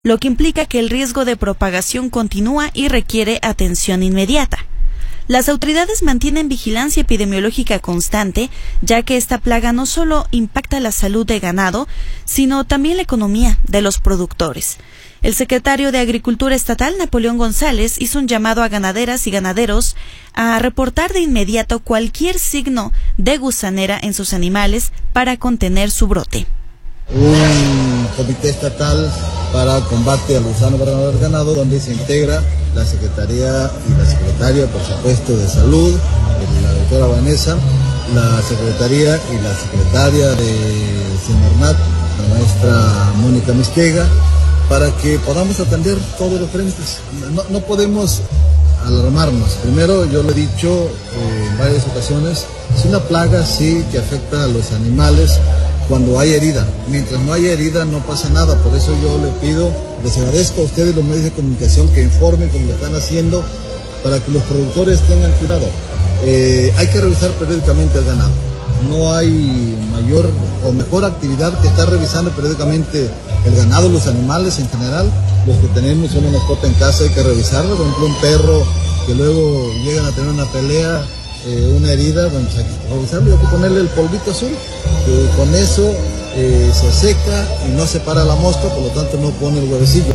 lo que implica que el riesgo de propagación continúa y requiere atención inmediata. Las autoridades mantienen vigilancia epidemiológica constante, ya que esta plaga no solo impacta la salud de ganado, sino también la economía de los productores. El secretario de Agricultura Estatal, Napoleón González, hizo un llamado a ganaderas y ganaderos a reportar de inmediato cualquier signo de gusanera en sus animales para contener su brote. Un comité estatal para combate al gusano barrenador del ganado, donde se integra la Secretaría y la Secretaria, por supuesto, de Salud, la doctora Vanessa, la Secretaría y la Secretaria de Semarnat, la maestra Mónica Mezquega, para que podamos atender todos los frentes. No podemos alarmarnos. Primero, yo lo he dicho en varias ocasiones, es una plaga sí que afecta a los animales cuando hay herida. Mientras no haya herida no pasa nada. Por eso yo les agradezco a ustedes los medios de comunicación que informen como lo están haciendo para que los productores tengan cuidado. Hay que revisar periódicamente el ganado. No hay mayor o mejor actividad que estar revisando periódicamente el ganado, los animales en general. Los que tenemos una mascota en casa hay que revisarlo. Por ejemplo, un perro que luego llegan a tener una pelea, una herida, bueno, pues hay que revisarlo y hay que ponerle el polvito azul. Con eso se seca y no se para la mosca, por lo tanto no pone el huevecillo.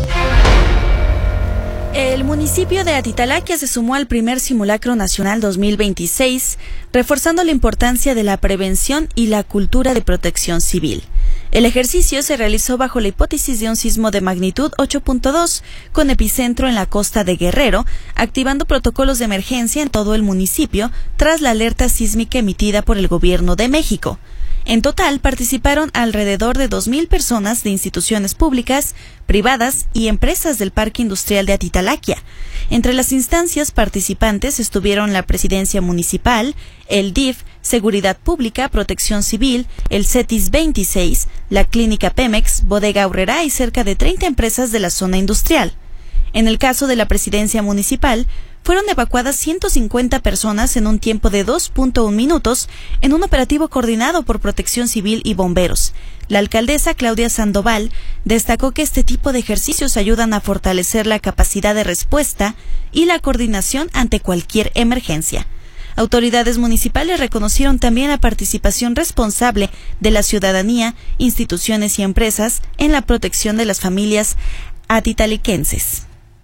El municipio de Atitalaquia se sumó al primer Simulacro Nacional 2026, reforzando la importancia de la prevención y la cultura de protección civil. El ejercicio se realizó bajo la hipótesis de un sismo de magnitud 8.2, con epicentro en la costa de Guerrero, activando protocolos de emergencia en todo el municipio tras la alerta sísmica emitida por el Gobierno de México. En total participaron alrededor de 2,000 personas de instituciones públicas, privadas y empresas del Parque Industrial de Atitalaquia. Entre las instancias participantes estuvieron la Presidencia Municipal, el DIF, Seguridad Pública, Protección Civil, el CETIS 26, la Clínica Pemex, Bodega Aurrerá y cerca de 30 empresas de la zona industrial. En el caso de la Presidencia Municipal, fueron evacuadas 150 personas en un tiempo de 2.1 minutos en un operativo coordinado por Protección Civil y bomberos. La alcaldesa Claudia Sandoval destacó que este tipo de ejercicios ayudan a fortalecer la capacidad de respuesta y la coordinación ante cualquier emergencia. Autoridades municipales reconocieron también la participación responsable de la ciudadanía, instituciones y empresas en la protección de las familias atitaliquenses.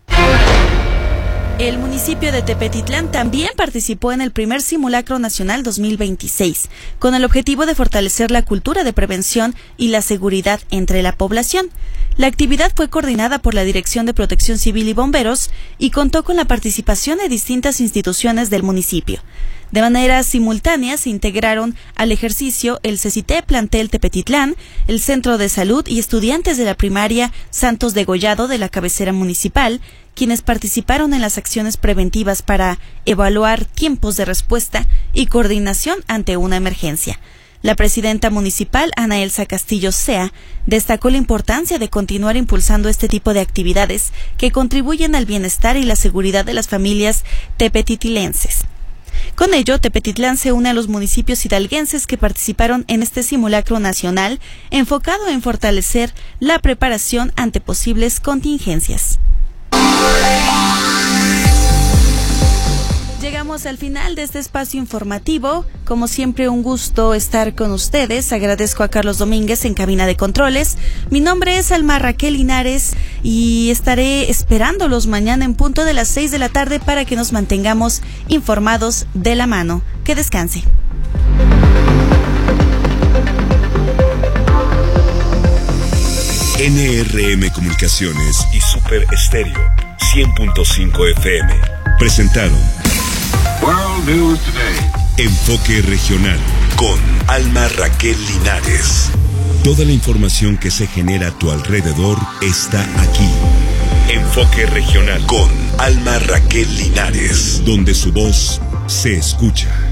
El municipio de Tepetitlán también participó en el primer Simulacro Nacional 2026, con el objetivo de fortalecer la cultura de prevención y la seguridad entre la población. La actividad fue coordinada por la Dirección de Protección Civil y Bomberos y contó con la participación de distintas instituciones del municipio. De manera simultánea se integraron al ejercicio el CECITE Plantel Tepetitlán, el Centro de Salud y estudiantes de la primaria Santos Degollado de la cabecera municipal, quienes participaron en las acciones preventivas para evaluar tiempos de respuesta y coordinación ante una emergencia. La presidenta municipal, Ana Elsa Castillo Sea, destacó la importancia de continuar impulsando este tipo de actividades que contribuyen al bienestar y la seguridad de las familias tepetitilenses. Con ello, Tepetitlán se une a los municipios hidalguenses que participaron en este simulacro nacional enfocado en fortalecer la preparación ante posibles contingencias. Llegamos al final de este espacio informativo. Como siempre, un gusto estar con ustedes. Agradezco a Carlos Domínguez en cabina de controles. Mi nombre es Alma Raquel Linares y estaré esperándolos mañana en punto de las 6 de la tarde para que nos mantengamos informados de la mano. Que descanse. NRM Comunicaciones y Super Estéreo 100.5 FM presentaron World News Today. Enfoque Regional con Alma Raquel Linares. Toda la información que se genera a tu alrededor está aquí. Enfoque Regional con Alma Raquel Linares, donde su voz se escucha.